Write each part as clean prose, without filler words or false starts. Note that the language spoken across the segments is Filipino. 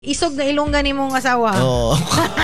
Isog na ilonggan ni mong asawa. Oo.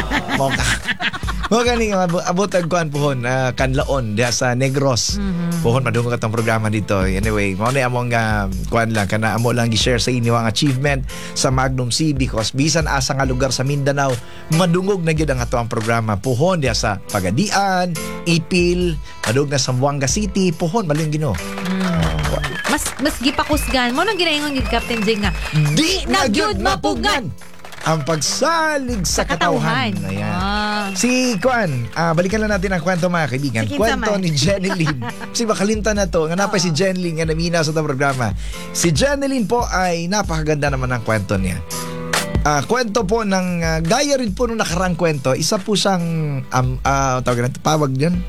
Mo ganing abot ang kuan pohon kanlaon diha sa Negros. Pohon madungog atong programa dito. Anyway, mo na among kuan lang kana amo lang gi-share sa inyo ang achievement sa Magnum C because bisan asa nga lugar sa Mindanao madungog na gyud ang ato ang programa. Pohon diha sa Pagadian, Ipil, madungog na sa Zamboanga City, pohon maling Ginoo. Mas gipakusgan mo nang ginaingon gyud Captain Jing nga di na gyud mapugnan ang pagsalig sa katawhan. Ayan. Si Kuan, balikan lang natin ang kwento mga kaibigan. Sige, kwento ni Jeneline. Kasi makalimtan na to. Nga napay si Jeneline nga namina sa itong programa. Si Jeneline po ay napakaganda naman ang kwento niya. Kwento po ng gaya rin po nung nakarang kwento. Isa po siyang tawag diyan.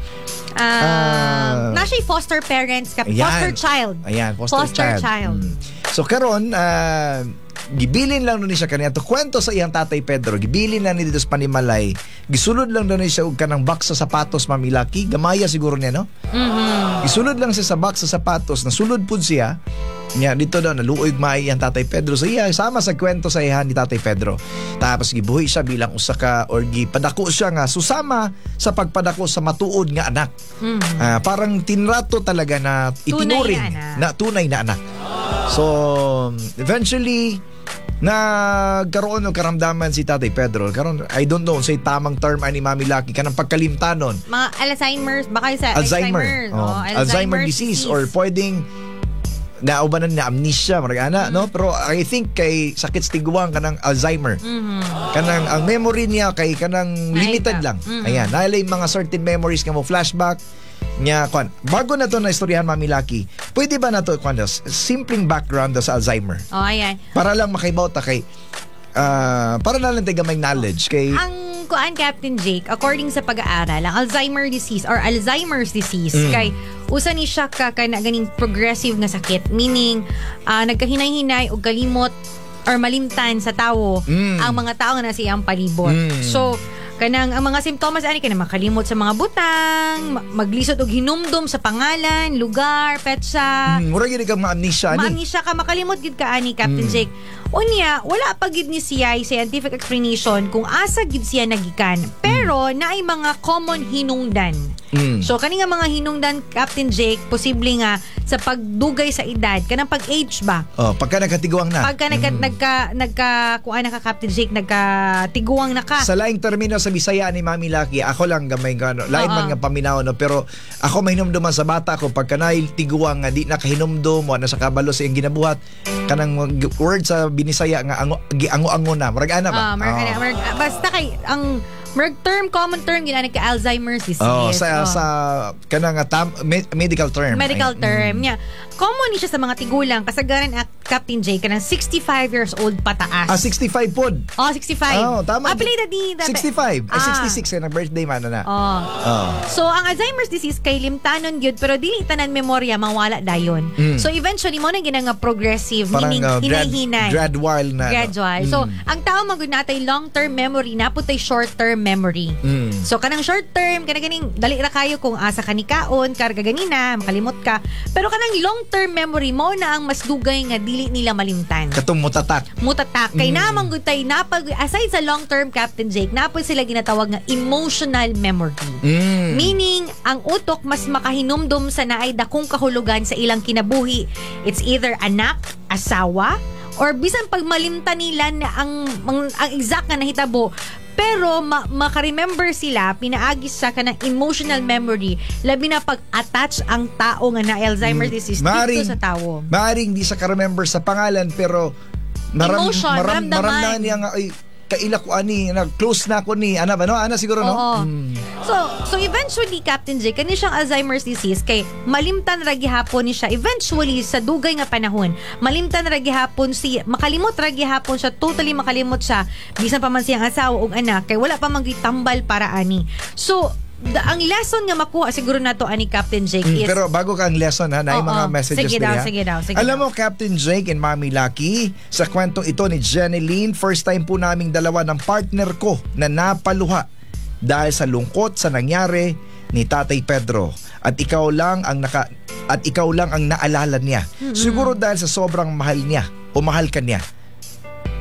Nasa foster parents ka, foster child. Ayan, foster child. So karon gibilin lang nun siya kaniya to kwento sa iyang tatay Pedro. Gibilin lang ni dito sa Panimalay. Gisulod lang doon siya og kanang box sa sapatos mamilaki. Gamaya siguro niya, no? Gisulod lang siya sa box sa sapatos. Nasulod pud siya. Nya dito daw naluoy maay ang tatay Pedro sa iya sama sa kwento sa iya ni tatay Pedro. Tapos gibuhi siya bilang usa ka or gipadako siya nga susama sa pagpadako sa matuod nga anak. Parang tinrato talaga na itinuring na tunay na anak. So eventually nagkaroon ng karamdaman si tatay Pedro. Karon I don't know say tamang term ani Mami Lucky kanang pagkalimtanon. Mga Alzheimer's baka sa Alzheimer. Alzheimer disease or pwedeng naubanan na amnesia maragana no, pero I think kay sakit sa tiguang kanang Alzheimer. Kanang ang memory niya kay kanang limited lang. Ayan, nalay mga certain memories nga mo flashback nya kon. Bago na to na istoryahan Mami Lucky, pwede ba na to kon simpleng background sa Alzheimer? Oh, ayan. Para lang makaibaw ta kay para na lang tayo may knowledge kay ang kuan Captain Jake, according sa pag-aaral, ang Alzheimer's disease kay usa ni siya ka na ganing progressive nga sakit, meaning nagkahinay-hinay og kalimot or malimtan sa tawo ang mga tao nga nasa iyang palibot. So kanang ang mga simptomas ani kana makalimot sa mga butang, maglisod og hinumdum sa pangalan, lugar, petsa. Mura gyud ka ma-amnesia ani. Ma-amnesia ka, makalimot gid ka ani Captain Jake. Unya, wala pa gid ni siya scientific explanation kung asa gid siya nagikan. Pero naay mga common hinungdan. So kani nga mga hinungdan Captain Jake, posible nga sa pagdugay sa edad, kanang pag-age ba? Pagka nagkatiguang na. Pagka kuan na ka Captain Jake, nagkatiguang na ka. Sa laing termino sa Bisaya ni Mami Lucky, ako lang gamay gano. Lain man nga paminaw no, pero ako mahinumduman sa bata ko pagka naay tiguang nga di nakahinumdum mo na sa kabalo sa iyang ginabuhat, kanang word sa Binisaya nga ango-ango na. Marag ana ba? Basta kay ang common term ginani ka Alzheimer's disease. Sa kanang medical term. Medical term niya. Common ni siya sa mga tigulang kasagaran Captain J kanang 65 years old pataas. 65 pod. 65. Tama. Apelida di 65. 66 na birthday man na. So ang Alzheimer's disease kay limtanon gyud pero dili tanan memorya mawala dayon. So eventually mo na ginanga progressive, meaning hinay-hinay. Gradual na. So ang tao magud natay long-term memory naputay short-term memory. So kanang short-term ganing dali ra kayo kung asa ka ni kaon karga ganina makalimot ka. Pero kanang long-term memory mo na ang mas dugay nga dili nila malimtan. Katong mutatak kay namang gutay aside sa long-term Captain Jake napod sila ginatawag nga emotional memory. Meaning ang utok mas makahinumdum sa naay dakong kahulugan sa ilang kinabuhi. It's either anak, asawa, or bisan pag malimtan nila na ang exact nga nahitabo, pero maka-remember sila, pinaagis sa kanang emotional memory, labi na pag-attach ang tao nga na Alzheimer's disease dito sa tao. Maaring di sa ka-remember sa pangalan, pero maramdaman niya nga, ay, kaila ko ani, close na ko ni, ana ba no? Ana siguro, no? So eventually, Captain J, kani siyang Alzheimer's disease, kay malimtan ra gihapon ni siya, eventually, sa dugay nga panahon, malimtan ra gihapon siya, makalimot ra gihapon siya, totally makalimot siya, bisan pa man siyang asawa o anak, kay wala pa magitambal para ani. So, ang lesson nga makuha siguro nato ani Captain Jake is pero bago ka ang lesson na mga messages sige daw. Alam mo Captain Jake and Mami Lucky, sa kwentong ito ni Jeneline, first time po naming dalawa ng partner ko na napaluha dahil sa lungkot sa nangyari ni Tatay Pedro at ikaw lang ang naalala niya. Siguro dahil sa sobrang mahal niya o mahal ka niya.